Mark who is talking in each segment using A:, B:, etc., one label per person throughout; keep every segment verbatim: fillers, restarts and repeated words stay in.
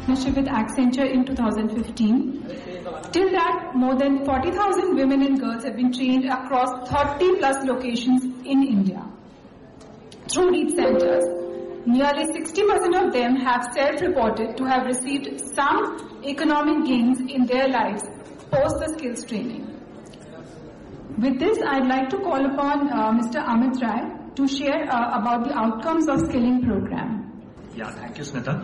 A: with Accenture in two thousand fifteen. Till that, more than forty thousand women and girls have been trained across thirty plus locations in India. Through these centers, nearly sixty percent of them have self-reported to have received some economic gains in their lives post the skills training. With this, I'd like to call upon uh, Mister Amit Rai to share uh, about the outcomes of skilling program.
B: Yeah, thank you, Smita.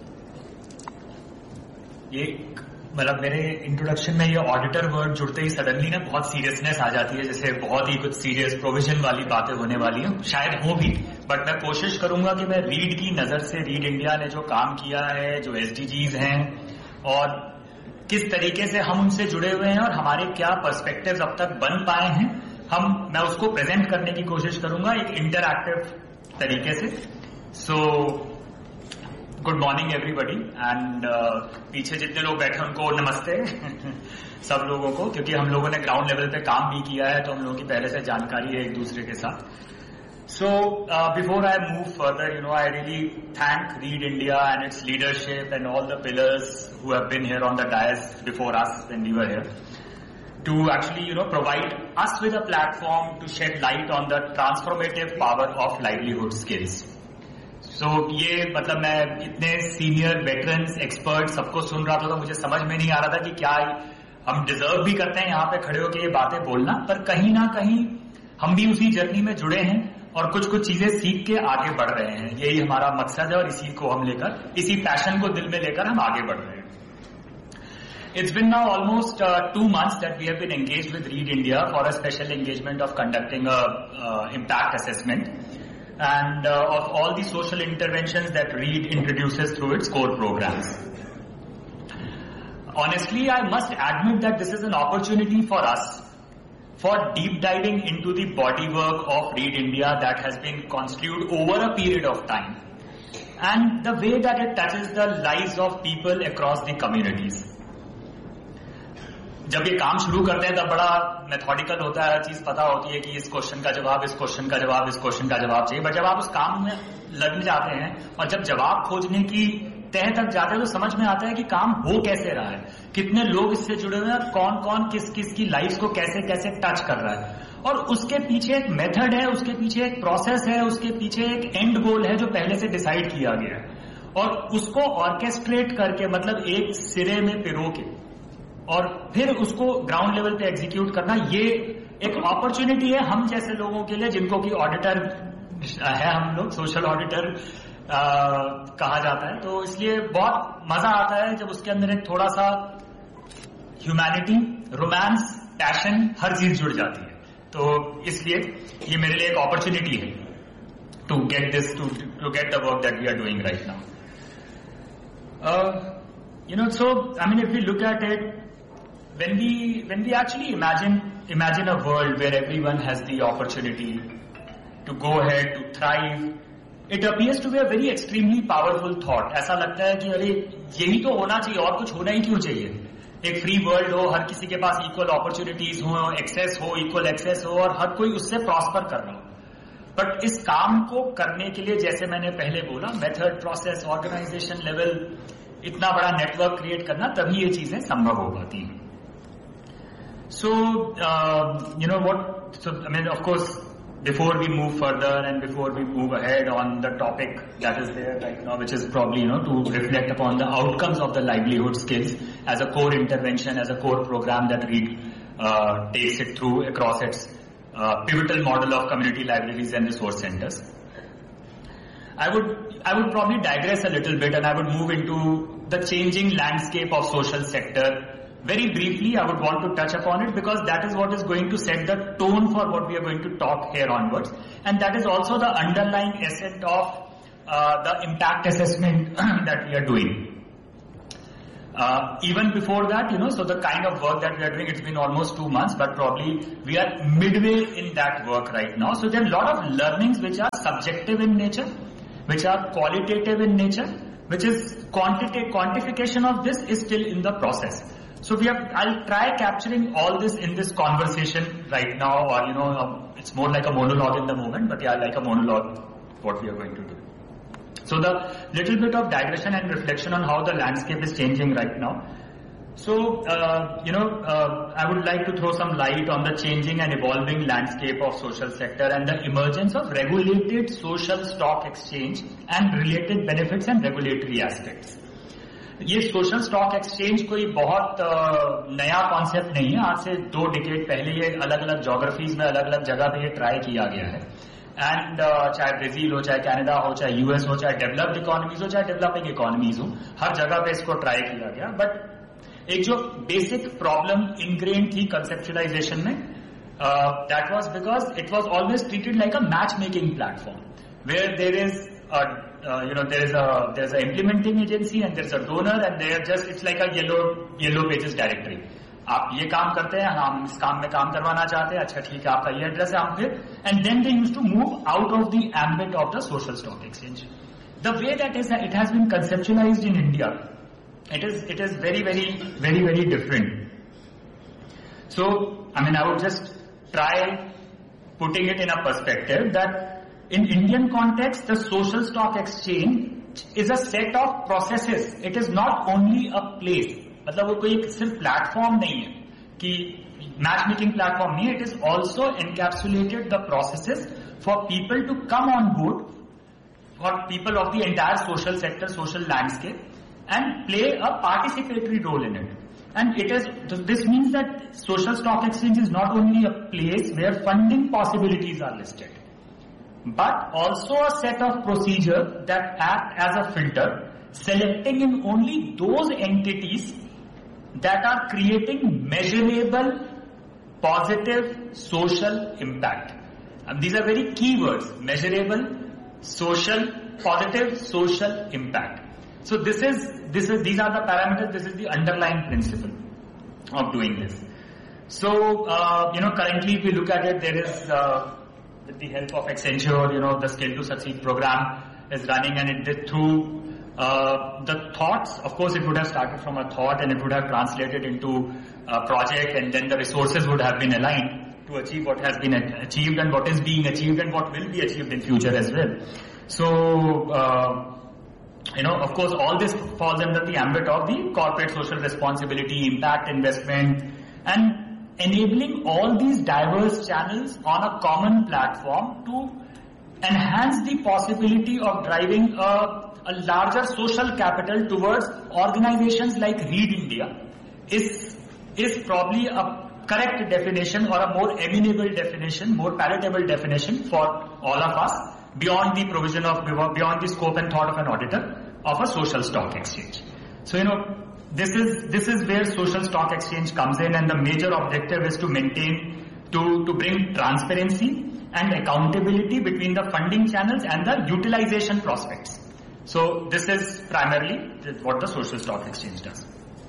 B: ये मतलब मेरे introduction में ये auditor word जुड़ते he suddenly ना बहुत seriousness आ जाती है, जैसे बहुत ही कुछ सीरियस प्रोविजन वाली बातें होने वाली हैं, शायद हो भी, बट मैं कोशिश करूंगा कि मैं रीड की नजर से, रीड इंडिया ने जो काम किया है, जो एसडीजीज हैं और किस तरीके से हम उनसे जुड़े हुए हैं और हमारे क्या पर्सपेक्टिव्स अब तक बन पाए हैं, हम मैं उसको प्रेजेंट करने की कोशिश करूंगा एक इंटरएक्टिव तरीके से. So good morning everybody and पीछे जितने लोग बैठे उनको नमस्ते सब लोगों को, क्योंकि हम लोगों ने ग्राउंड लेवल पे काम भी किया है तो हम लोगों की पहले से जानकारी है एक दूसरे के साथ. So before I move further, you know, I really thank read India and it's leadership and all the pillars who have been here on the DISE before us when we were here to actually, you know, provide us with a platform to shed light on the transformative power of livelihood skills. So ये मतलब मैं इतने senior veterans expert सबको सुन रहा था तो मुझे समझ में नहीं आ रहा था कि क्या हम डिजर्व भी करते हैं यहाँ पे खड़े होकर ये बातें बोलना, पर कहीं ना कहीं हम भी उसी जर्नी में जुड़े हैं और कुछ कुछ चीजें सीख के आगे बढ़ रहे हैं. यही हमारा मकसद है और इसी को हम लेकर, इसी पैशन को दिल में लेकर हम आगे बढ़ रहे हैं. It's been now almost uh, two months that we have been engaged with Read India for a special engagement of conducting a uh, impact assessment and uh, of all the social interventions that Read introduces through its core programs. Honestly, I must admit that this is an opportunity for us for deep diving into the bodywork of Read India that has been construed over a period of time and the way that it touches the lives of people across the communities. जब ये काम शुरू करते हैं तब बड़ा methodical होता है, हर चीज पता होती है कि इस क्वेश्चन का जवाब, इस क्वेश्चन का जवाब, इस क्वेश्चन का जवाब चाहिए, बट जब आप उस काम में लग जाते हैं और जब जवाब खोजने की तह तक जाते हैं तो समझ में आता है कि काम हो कैसे रहा है, कितने लोग इससे जुड़े हुए हैं और कौन कौन किस किस की लाइफ को कैसे कैसे टच कर रहा है, और उसके पीछे एक मेथड है, उसके पीछे एक प्रोसेस है, उसके पीछे एक एंड गोल है जो पहले से डिसाइड किया गया है, और उसको ऑर्केस्ट्रेट करके मतलब एक सिरे में पिरो के और फिर उसको ग्राउंड लेवल पे एग्जीक्यूट करना, ये एक अपॉर्चुनिटी है हम जैसे लोगों के लिए जिनको कि ऑडिटर है, हम लोग सोशल ऑडिटर कहा जाता है. तो इसलिए बहुत मजा आता है जब उसके अंदर एक थोड़ा सा ह्यूमैनिटी, रोमांस, पैशन, हर चीज जुड़ जाती है. तो इसलिए ये मेरे लिए एक अपॉर्चुनिटी है to get this to to get the work that we are doing right now. You know, so I mean if we look at it, When we when we actually imagine imagine a world where everyone has the opportunity to go ahead, to thrive, it appears to be a very extremely powerful thought. ऐसा लगता है कि अरे यही तो होना चाहिए और कुछ होना ही क्यों चाहिए. एक फ्री वर्ल्ड हो, हर किसी के पास इक्वल अपॉर्चुनिटीज हो, एक्सेस हो, इक्वल एक्सेस हो और हर कोई उससे प्रॉस्पर कर रहा हो. बट इस काम को करने के लिए, जैसे मैंने पहले बोला, मेथड, प्रोसेस, ऑर्गेनाइजेशन लेवल, इतना बड़ा नेटवर्क क्रिएट करना, तभी ये चीजें संभव हो पाती हैं. So, uh, you know what, so, I mean, of course, before we move further and before we move ahead on the topic that is there right now, which is probably, you know, to reflect upon the outcomes of the livelihood skills as a core intervention, as a core program that Read uh, takes it through across its uh, pivotal model of community libraries and resource centers. I would, I would probably digress a little bit and I would move into the changing landscape of social sector. Very briefly, I would want to touch upon it because that is what is going to set the tone for what we are going to talk here onwards, and that is also the underlying asset of uh, the impact assessment that we are doing. Uh, even before that, you know, so the kind of work that we are doing, it's been almost two months, but probably we are midway in that work right now. So there are a lot of learnings which are subjective in nature, which are qualitative in nature, which is quantitative, quantification of this is still in the process. So we have, I'll try capturing all this in this conversation right now, or you know, um, it's more like a monologue in the moment, but yeah, like a monologue, what we are going to do. So the little bit of digression and reflection on how the landscape is changing right now. So, uh, you know, uh, I would like to throw some light on the changing and evolving landscape of social sector and the emergence of regulated social stock exchange and related benefits and regulatory aspects. ये social stock exchange कोई बहुत नया concept नहीं है. आज से दो decade पहले ये अलग अलग ज्योग्राफीज में अलग अलग जगह पे ये ट्राई किया गया है. एंड uh, चाहे ब्राजील हो, चाहे कनाडा हो, चाहे यूएस हो, चाहे डेवलप्ड इकोनॉमीज हो, चाहे डेवलपिंग इकोनॉमीज हो, हर जगह पे इसको ट्राई किया गया. बट एक जो बेसिक प्रॉब्लम इनग्रेन थी कंसेप्चुलाइजेशन में, that was because it was always treated like a match making platform where there is Uh, you know, there is a there's an implementing agency and there's a donor and they are just it's like a yellow yellow pages directory. आप ये काम करते हैं, हम इस काम में काम करवाना चाहते हैं, अच्छा ठीक है आपका ये एड्रेस है, हम फिर and then they used to move out of the ambit of the social stock exchange. The way that is it has been conceptualized in India, it is it is very very very very different. So I mean I would just try putting it in a perspective that in Indian context, the social stock exchange is a set of processes. It is not only a place. मतलब वो कोई सिर्फ platform नहीं है कि match making platform नहीं है. It is also encapsulated the processes for people to come on board, for people of the entire social sector, social landscape, and play a participatory role in it. And it is this means that social stock exchange is not only a place where funding possibilities are listed, but also a set of procedures that act as a filter, selecting in only those entities that are creating measurable, positive social impact. And these are very key words: measurable, social, positive social impact. So this is this is these are the parameters. This is the underlying principle of doing this. So uh, you know, currently if we look at it, there is. Uh, With the help of Accenture, you know, the Skill to Succeed program is running, and it did through uh, the thoughts. Of course, it would have started from a thought, and it would have translated into a project, and then the resources would have been aligned to achieve what has been achieved and what is being achieved and what will be achieved in future as well. So, uh, you know, of course, all this falls under the ambit of the corporate social responsibility, impact investment, and enabling all these diverse channels on a common platform to enhance the possibility of driving a, a larger social capital towards organizations like Read India is, is probably a correct definition or a more amenable definition, more palatable definition for all of us beyond the provision of, beyond the scope and thought of an auditor of a social stock exchange. So, you know, This is this is where social stock exchange comes in, and the major objective is to maintain, to, to bring transparency and accountability between the funding channels and the utilization prospects. So this is primarily what the social stock exchange does.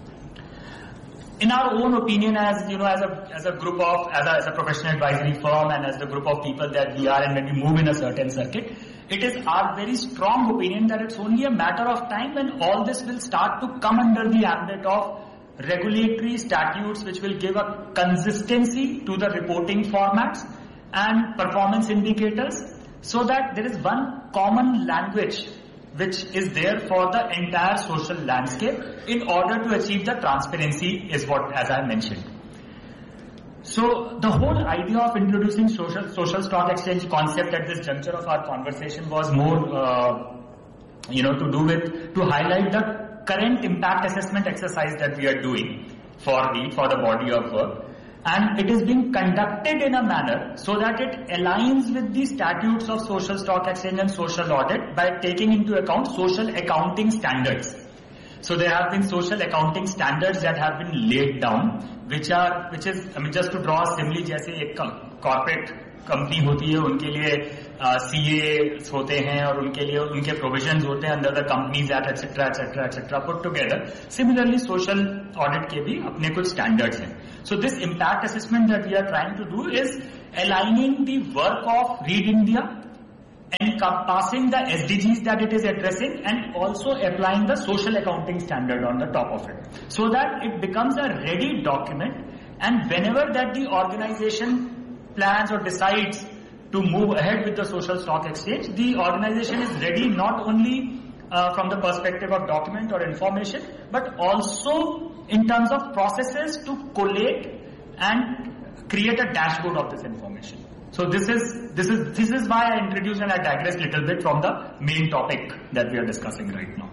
B: In our own opinion, as you know, as a as a group of as a, as a professional advisory firm and as the group of people that we are, and when we move in a certain circuit, it is our very strong opinion that it's only a matter of time when all this will start to come under the ambit of regulatory statutes which will give a consistency to the reporting formats and performance indicators, so that there is one common language which is there for the entire social landscape in order to achieve the transparency is what, as I mentioned. So the whole idea of introducing social social stock exchange concept at this juncture of our conversation was more, uh, you know, to do with, to highlight the current impact assessment exercise that we are doing for the, for the body of work. And it is being conducted in a manner so that it aligns with the statutes of social stock exchange and social audit by taking into account social accounting standards. So there have been social accounting standards that have been laid down, which are, which is, I mean, just to draw a simile, जैसे एक corporate company होती है, उनके लिए C A होते हैं और उनके लिए उनके provisions होते हैं under the Companies Act, et cetera, et cetera, et cetera, put together. Similarly, social audit के भी अपने कुछ standards हैं. So this impact assessment that we are trying to do is aligning the work of Read India, encompassing the S D Gs that it is addressing, and also applying the social accounting standard on the top of it, so that it becomes a ready document, and whenever that the organization plans or decides to move ahead with the social stock exchange, the organization is ready not only uh, from the perspective of document or information, but also in terms of processes to collate and create a dashboard of this information. So this is this is this is why I introduced and I digress a little bit from the main topic that we are discussing right now.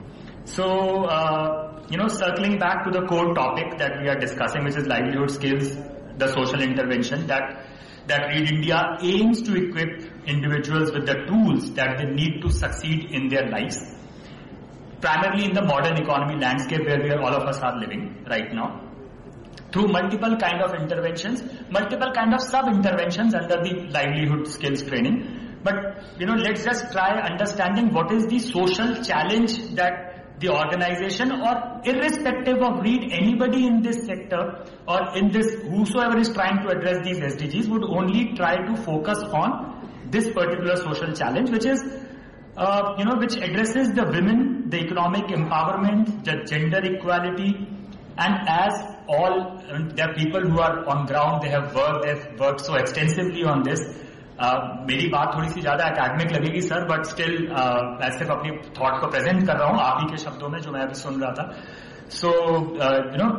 B: So uh, you know, circling back to the core topic that we are discussing, which is livelihood skills, the social intervention that that READ India aims to equip individuals with the tools that they need to succeed in their lives, primarily in the modern economy landscape where we are, all of us are living right now, through multiple kind of interventions, multiple kind of sub-interventions under the livelihood skills training. But, you know, let's just try understanding what is the social challenge that the organization, or irrespective of READ, anybody in this sector or in this, whosoever is trying to address these S D Gs would only try to focus on this particular social challenge, which is, uh, you know, which addresses the women, the economic empowerment, the gender equality, and as all, I mean, there are people who are on ground, they have worked, they have worked so extensively on this. Uh, मेरी बात थोड़ी सी ज्यादा academic लगेगी sir, but still मैं सिर्फ अपनी thought को present कर रहा हूँ आप ही के शब्दों में जो मैं अभी सुन रहा था. So you know,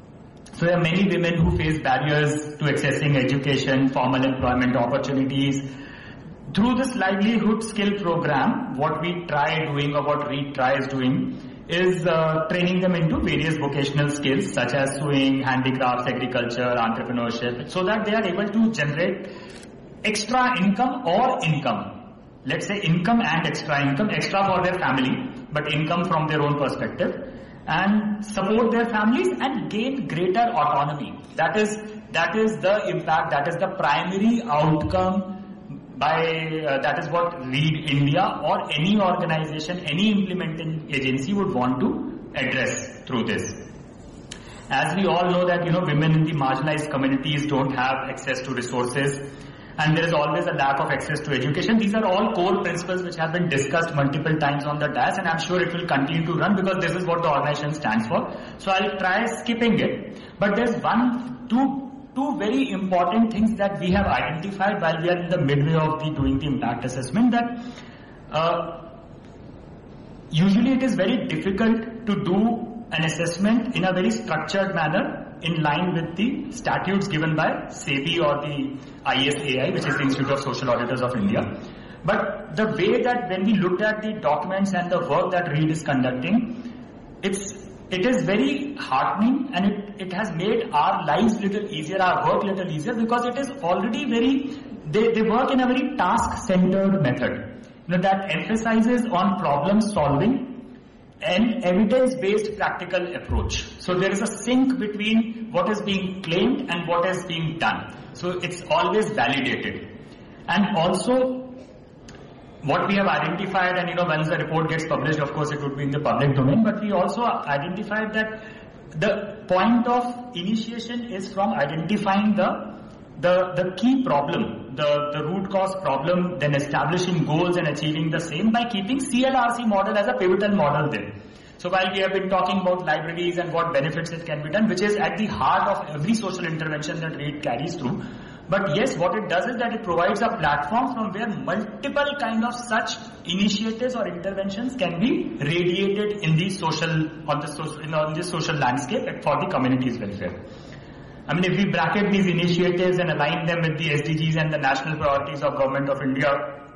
B: so there are many women who face barriers to accessing education, formal employment opportunities. Through this livelihood skill program, what we try doing, or what READ tries doing, is uh, training them into various vocational skills such as sewing, handicrafts, agriculture, entrepreneurship, so that they are able to generate extra income or income. Let's say income and extra income, extra for their family, but income from their own perspective, and support their families and gain greater autonomy. That is, that is the impact, that is the primary outcome by, uh, that is what READ India or any organization, any implementing agency would want to address through this. As we all know that, you know, women in the marginalized communities don't have access to resources, and there is always a lack of access to education. These are all core principles which have been discussed multiple times on the dais, and I'm sure it will continue to run because this is what the organization stands for. So I'll try skipping it. But there's one, two, two very important things that we have identified while we are in the midway of the doing the impact assessment, that uh, usually it is very difficult to do an assessment in a very structured manner in line with the statutes given by SEBI or the I S A I, which is the Institute of Social Auditors of India. But the way that when we looked at the documents and the work that READ is conducting, it's, it is very heartening, and it, it has made our lives little easier, our work little easier, because it is already very, they, they work in a very task-centered method, you know, that emphasizes on problem solving and evidence-based practical approach. So there is a sync between what is being claimed and what is being done. So it's always validated. And also, what we have identified, and you know, once the report gets published, of course it would be in the public domain, but we also identified that the point of initiation is from identifying the the, the key problem, the, the root cause problem, then establishing goals and achieving the same by keeping C L R C model as a pivotal model there. So while we have been talking about libraries and what benefits it can be done, which is at the heart of every social intervention that READ carries through, but yes, what it does is that it provides a platform from where multiple kind of such initiatives or interventions can be radiated in the social, on the social, in on the social landscape for the community's welfare. I mean, if we bracket these initiatives and align them with the S D Gs and the national priorities of Government of India,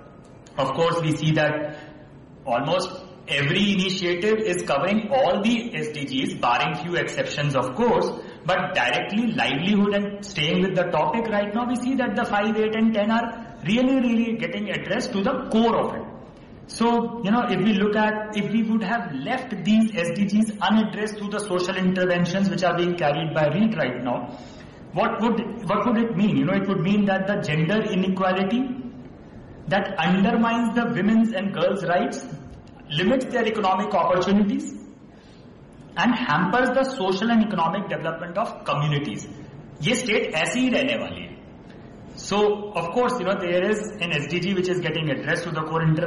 B: of course we see that almost every initiative is covering all the S D Gs, barring few exceptions of course, but directly livelihood and staying with the topic right now, we see that the five, eight and ten are really, really getting addressed to the core of it. So, you know, if we look at, if we would have left these S D Gs unaddressed through the social interventions which are being carried by READ right now, what would, what would it mean? You know, it would mean that the gender inequality that undermines the women's and girls' rights, limits their economic opportunities, and hampers the social and economic development of communities. ये state ऐसी ही रहने वाली है. So, of course, you know, there is an S D G which is getting addressed to the core intervention.